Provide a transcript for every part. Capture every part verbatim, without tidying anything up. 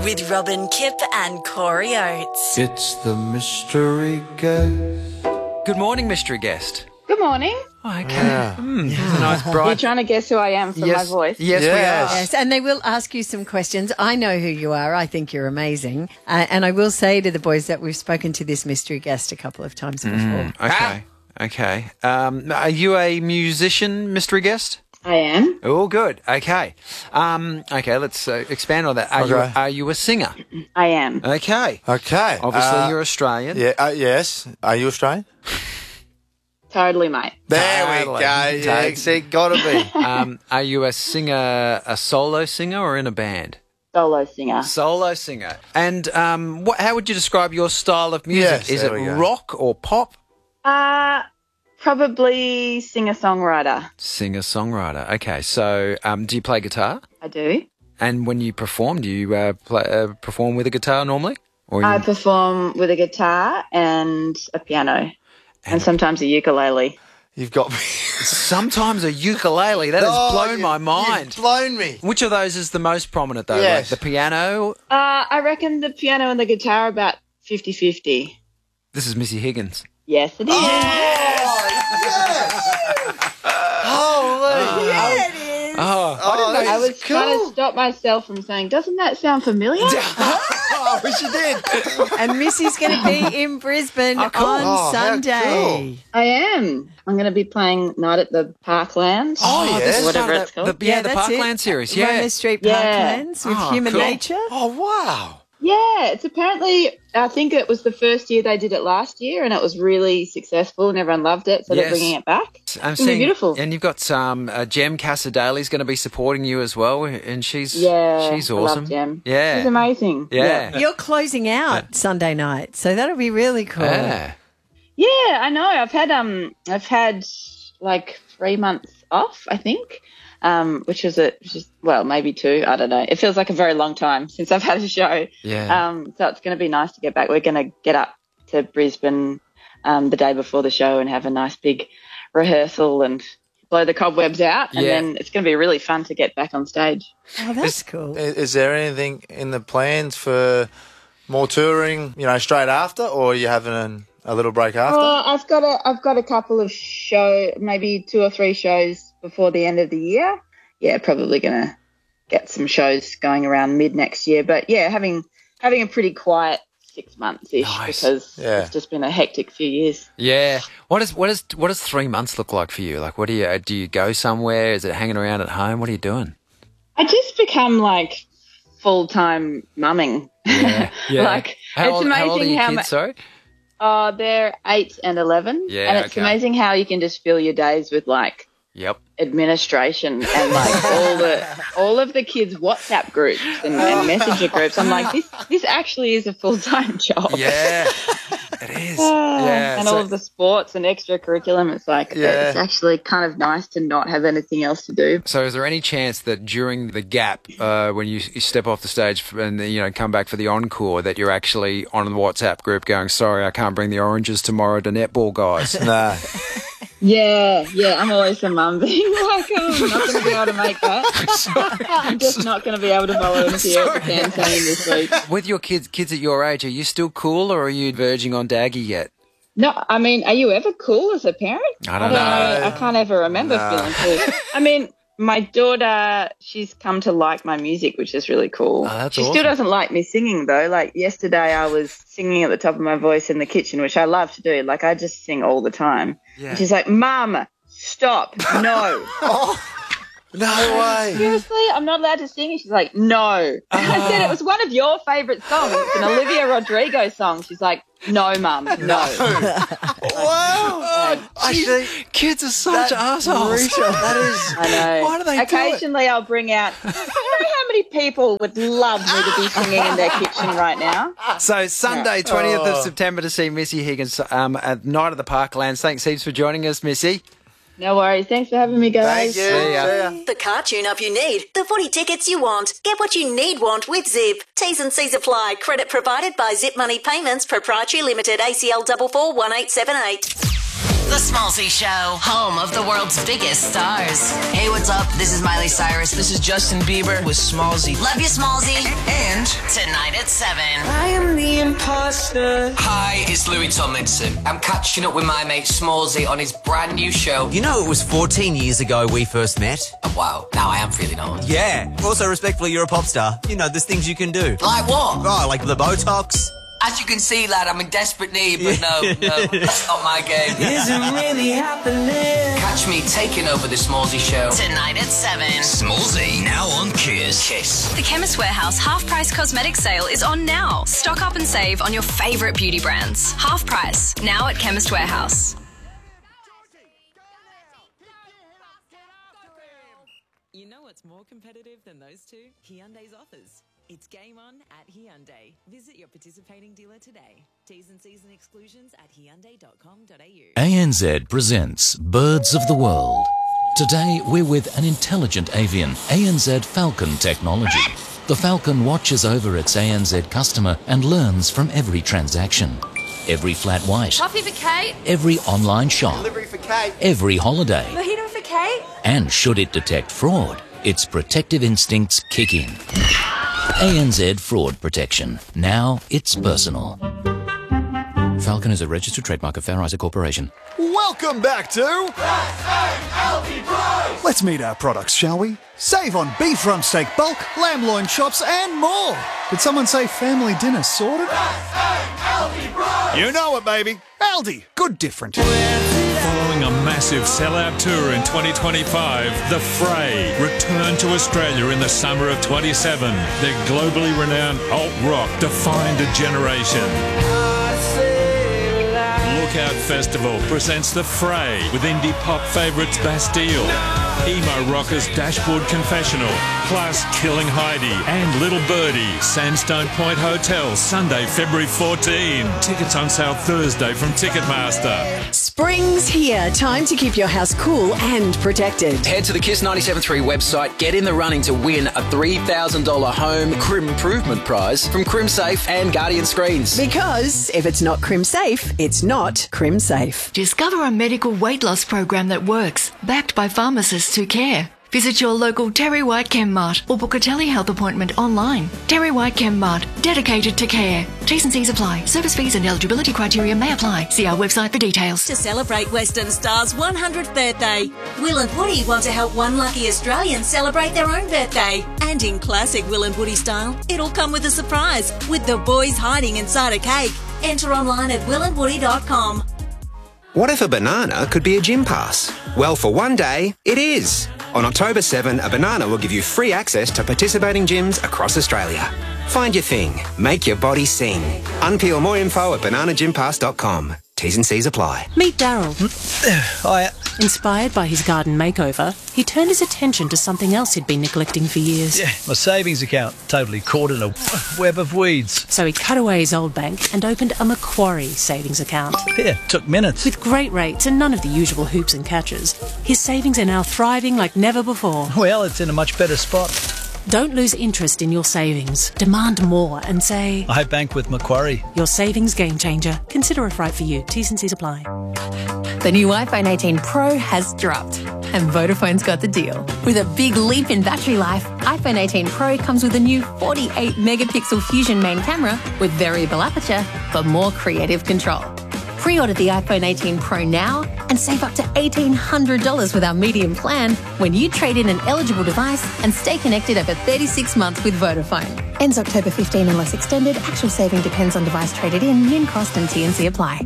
with Robin Kipp and Corey Oates. It's the mystery guest. Good morning, mystery guest. Good morning. Oh, okay. Yeah. Mm, that's a nice bright... You're trying to guess who I am from yes, my voice. Yes, Yes. we are. Yes, and they will ask you some questions. I know who you are. I think you're amazing. Uh, and I will say to the boys that we've spoken to this mystery guest a couple of times before. Mm, okay, okay. Um, are you a musician, mystery guest? I am. Oh, good. Okay. Um, okay, let's uh, expand on that. Are, Okay. you, are you a singer? I am. Okay. Okay. Obviously, uh, you're Australian. Yeah. Uh, yes. Are you Australian? Totally, mate. There Totally. we go. Yeah, Totally. see, gotta be. Um, are you a singer, a solo singer, or in a band? Solo singer. Solo singer. And um, what, how would you describe your style of music? Yes, Is it there we go. rock or pop? Uh, probably singer-songwriter. Singer-songwriter. Okay, so um, do you play guitar? I do. And when you perform, do you uh, play, uh, perform with a guitar normally? Or I you... perform with a guitar and a piano and, sometimes a ukulele. You've got me. Sometimes a ukulele. That has Oh, blown you- my You've mind. blown me. Which of those is the most prominent, though? Yes. Like the piano? Uh, I reckon the piano and the guitar are about fifty-fifty. This is Missy Higgins. Yes, it is. Holy. Yeah, it is. Oh, Oh, that I is was trying to cool. stop myself from saying, doesn't that sound familiar? Oh, I wish you did. And Missy's going to be in Brisbane Oh, cool. on Oh, how Sunday. I am. I'm going to be playing Night at the Parkland. Oh, this yes. is Whatever part of it's the, called. the, yeah, the that's Parkland it. series. Yeah. Roma Street Yeah. Parklands with Oh, Human cool. Nature. Oh, wow. Yeah, it's apparently, I think it was the first year they did it last year and it was really successful and everyone loved it, so Yes. they're bringing it back. I'm It's gonna be beautiful. And you've got um, uh, Jem Casadale's going to be supporting you as well, and she's Yeah, she's I love awesome. Jem. Yeah, She's amazing. yeah, You're closing out Sunday night, so that'll be really cool. yeah. Yeah, I know. I've had um, I've had like three months off, I think, um, which is a just well, maybe two. I don't know. It feels like a very long time since I've had a show. Yeah. Um, so it's going to be nice to get back. We're going to get up to Brisbane um, the day before the show and have a nice big rehearsal and blow the cobwebs out, and Yeah. then it's going to be really fun to get back on stage. Oh, that's cool. Is, is there anything in the plans for more touring, you know, straight after, or are you having an, a little break after? Oh, I've got a I've got a couple of show, maybe two or three shows before the end of the year. Yeah, probably gonna get some shows going around mid next year. But yeah, having having a pretty quiet six months ish Nice. because Yeah. it's just been a hectic few years. Yeah. What is what is what does three months look like for you? Like, what do you do? You go somewhere? Is it hanging around at home? What are you doing? I just become like full time mumming. Yeah. Like How it's old, amazing how old are your how kids? mu- Sorry. Oh, they're eight and eleven. Yeah, and it's okay. amazing how you can just fill your days with like Yep. administration and like all the all of the kids' WhatsApp groups and, and messenger groups. I'm like, this this actually is a full time job. Yeah. It is. Yeah. and so- all of the sports and extra curriculum. It's like Yeah. it's actually kind of nice to not have anything else to do. So, is there any chance that during the gap, uh, when you, you step off the stage and you know come back for the encore, that you're actually on the WhatsApp group going, "Sorry, I can't bring the oranges tomorrow to netball, guys." Nah. Yeah, yeah. I'm always the mum being like, oh, I'm not going to be able to make that. I'm just not going to be able to volunteer at the canteen this week. With your kids, kids at your age, are you still cool, or are you verging on daggy yet? No, I mean, are you ever cool as a parent? I don't know. I can't ever remember No. feeling cool. I mean, my daughter, she's come to like my music, which is really cool. Oh, that's she awesome. still doesn't like me singing, though. Like yesterday, I was singing at the top of my voice in the kitchen, which I love to do. Like, I just sing all the time. Yeah. And she's like, Mum, stop. No. No way. Seriously, I'm not allowed to sing. And she's like, no. And I said, it was one of your favourite songs. It's an Olivia Rodrigo song. She's like, no, Mum, no. Wow. Actually, Kids are such assholes. that is. I know. Why do they do it? Occasionally I'll bring out, you know how many people would love me to be singing in their kitchen right now? So Sunday, twentieth of Oh. September, to see Missy Higgins um, at Night at the Parklands. Thanks heaps for joining us, Missy. No worries. Thanks for having me, guys. Thank you. See ya. See ya. The car tune-up you need, the footy tickets you want. Get what you need want with Zip. T's and C's apply. Credit provided by Zip Money Payments, Proprietary Limited, A C L four four one eight seven eight. The Smallsy Show, home of the world's biggest stars. Hey, what's up? This is Miley Cyrus. This is Justin Bieber with Smallsy. Love you, Smallsy. And Tonight at seven. I am the imposter. Hi, it's Louis Tomlinson. I'm catching up with my mate Smallsy on his brand new show. You know, it was fourteen years ago we first met. Oh, wow, now I am feeling old. Yeah. Also, respectfully, you're a pop star. You know, there's things you can do. Like what? Oh, like the Botox. As you can see, lad, I'm in desperate need, but no, no, that's not my game. Isn't really happening. Catch me taking over the Smallsy show. Tonight at seven. Smallsy, now on Kiss. Kiss. The Chemist Warehouse Half Price Cosmetics Sale is on now. Stock up and save on your favourite beauty brands. Half price, now at Chemist Warehouse. You know what's more competitive than those two? Hyundai's offers. It's game on at Hyundai. Visit your participating dealer today. T's and C's and exclusions at hyundai dot com dot a u. A N Z presents Birds of the World. Today we're with an intelligent avian, A N Z Falcon technology. The Falcon watches over its A N Z customer and learns from every transaction. Every flat white. Coffee for Kate. Every online shop. Delivery for Kate. Every holiday. Mojito for Kate. And should it detect fraud, its protective instincts kick in. A N Z Fraud Protection. Now it's personal. Falcon is a registered trademark of Fair Isaac Corporation. Welcome back to... Let's meet our products, shall we? Save on beef rump steak bulk, lamb loin chops and more. Did someone say family dinner sorted? You know it, baby. Aldi. Good different. Following a massive sellout tour in twenty twenty-five, The Fray returned to Australia in the summer of twenty-seven. Their globally renowned alt rock defined a generation. Lookout Festival presents The Fray with indie pop favourites Bastille, emo rockers Dashboard Confessional, plus Killing Heidi and Little Birdie, Sandstone Point Hotel, Sunday, February fourteenth. Tickets on sale Thursday from Ticketmaster. Spring's here. Time to keep your house cool and protected. Head to the Kiss ninety-seven point three website, get in the running to win a three thousand dollars home Crim Improvement Prize from CrimSafe and Guardian Screens. Because if it's not CrimSafe, it's not CrimSafe. Discover a medical weight loss program that works, backed by pharmacists who care. Visit your local Terry White ChemMart or book a telehealth appointment online. Terry White ChemMart, dedicated to care. T's and C's apply. Service fees and eligibility criteria may apply. See our website for details. To celebrate Western Star's one hundredth birthday, Will and Woody want to help one lucky Australian celebrate their own birthday. And in classic Will and Woody style, it'll come with a surprise, with the boys hiding inside a cake. Enter online at will and woody dot com. What if a banana could be a gym pass? Well, for one day, it is. On October seventh, a banana will give you free access to participating gyms across Australia. Find your thing. Make your body sing. Unpeel more info at banana gym pass dot com. T's and C's apply. Meet Daryl. Hiya. Inspired by his garden makeover, he turned his attention to something else he'd been neglecting for years. Yeah, my savings account, totally caught in a web of weeds. So he cut away his old bank and opened a Macquarie savings account. Yeah, took minutes. With great rates and none of the usual hoops and catches, his savings are now thriving like never before. Well, it's in a much better spot. Don't lose interest in your savings. Demand more and say, I bank with Macquarie. Your savings game changer. Consider if right for you. T's and C's apply. The new iPhone eighteen Pro has dropped, and Vodafone's got the deal. With a big leap in battery life, iPhone eighteen Pro comes with a new forty-eight megapixel Fusion main camera with variable aperture for more creative control. Pre-order the iPhone eighteen Pro now and save up to eighteen hundred dollars with our medium plan when you trade in an eligible device and stay connected over thirty-six months with Vodafone. Ends October fifteenth unless extended. Actual saving depends on device traded in. Min cost and T and C apply.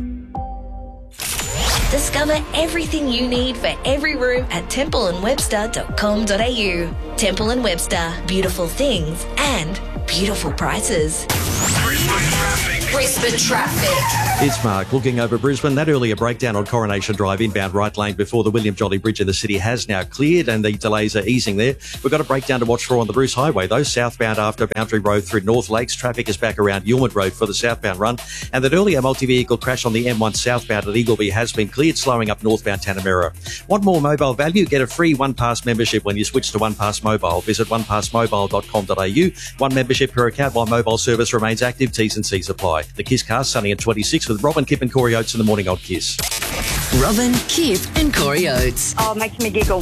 Discover everything you need for every room at temple and webster dot com dot a u. Temple and Webster, beautiful things and beautiful prices. Brisbane traffic. It's Mark looking over Brisbane. That earlier breakdown on Coronation Drive inbound right lane before the William Jolly Bridge in the city has now cleared and the delays are easing there. We've got a breakdown to watch for on the Bruce Highway though. Southbound after Boundary Road through North Lakes. Traffic is back around Yulman Road for the southbound run. And that earlier multi-vehicle crash on the M one southbound at Eagleby has been cleared, slowing up northbound Tanamera. Want more mobile value? Get a free OnePass membership when you switch to OnePass Mobile. Visit one pass mobile dot com dot a u. One membership per account while mobile service remains active. T's and C's apply. The Kiss Cast, sunny at twenty-six with Robin, Kip and Corey Oates in the morning on Kiss. Robin, Kip and Corey Oates. Oh, it makes me giggle.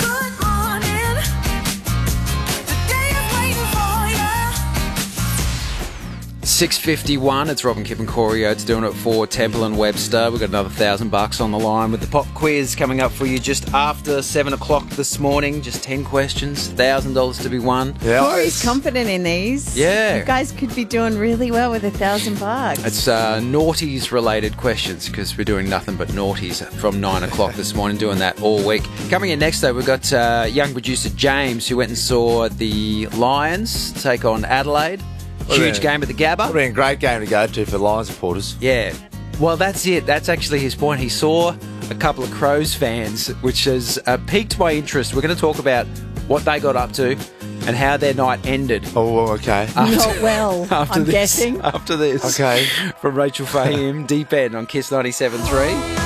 six fifty-one. It's Robin Kipp and Corey Oates doing it for Temple and Webster. We've got another thousand bucks on the line with the pop quiz coming up for you just after seven o'clock this morning. Just ten questions, thousand dollars to be won. Yeah. Corey's confident in these. Yeah. You guys could be doing really well with a thousand bucks. It's uh, naughties related questions because we're doing nothing but naughties from nine o'clock this morning, doing that all week. Coming in next, though, we've got uh, young producer James who went and saw the Lions take on Adelaide. Huge game at the Gabba. Would have been a great game to go to for Lions supporters. Yeah. Well, that's it. That's actually his point. He saw a couple of Crows fans, which has uh, piqued my interest. We're going to talk about what they got up to and how their night ended. Oh, okay. After, Not well, after I'm this, guessing. After this. Okay. From Rachel Fahim, Deep End on Kiss ninety-seven point three.